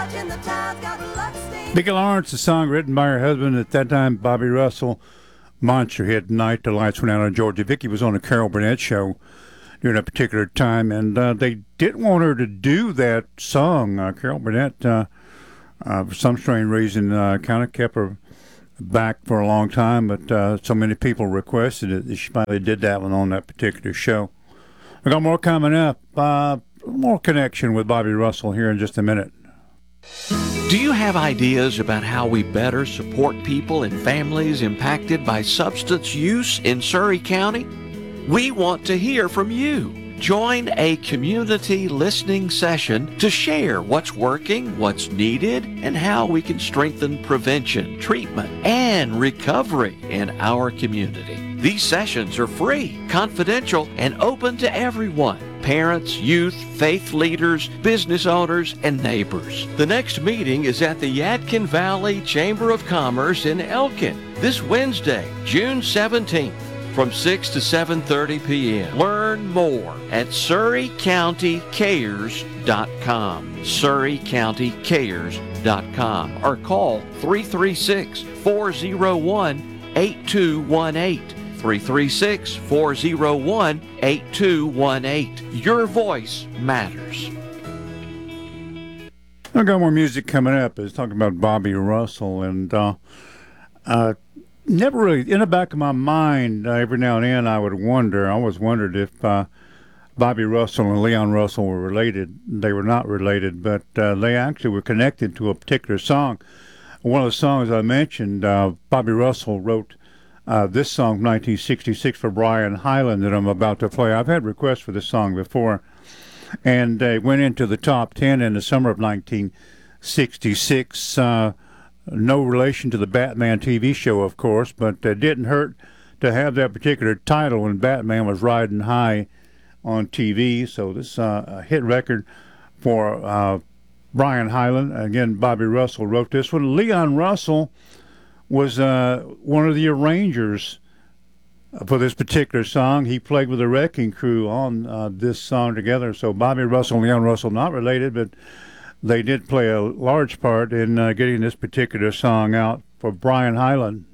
Vicki Lawrence, a song written by her husband at that time, Bobby Russell. Monster hit Night the Lights Went Out on Georgia. Vicki was on the Carol Burnett show during a particular time, and they didn't want her to do that song. Carol Burnett, for some strange reason, kind of kept her back for a long time, but so many people requested it that she finally did that one on that particular show. We got more coming up. More connection with Bobby Russell here in just a minute. Do you have ideas about how we better support people and families impacted by substance use in Surry County? We want to hear from you. Join a community listening session to share what's working, what's needed, and how we can strengthen prevention, treatment, and recovery in our community. These sessions are free, confidential, and open to everyone. Parents, youth, faith leaders, business owners, and neighbors. The next meeting is at the Yadkin Valley Chamber of Commerce in Elkin this Wednesday, June 17th. From 6 to 7:30 p.m. Learn more at SurryCountyCares.com. SurryCountyCares.com or call 336-401-8218. 336-401-8218. Your voice matters. I got more music coming up. It's talking about Bobby Russell, and never really, in the back of my mind, every now and then I always wondered if Bobby Russell and Leon Russell were related. They were not related, but they actually were connected to a particular song. One of the songs I mentioned, Bobby Russell wrote this song from 1966 for Brian Hyland that I'm about to play. I've had requests for this song before, and it went into the top 10 in the summer of 1966. No relation to the Batman TV show, of course, but it didn't hurt to have that particular title when Batman was riding high on TV. So this a hit record for Brian Hyland. Again, Bobby Russell wrote this one. Leon Russell was one of the arrangers for this particular song. He played with the Wrecking Crew on this song together. So Bobby Russell and Leon Russell, not related, but they did play a large part in getting this particular song out for Brian Hyland.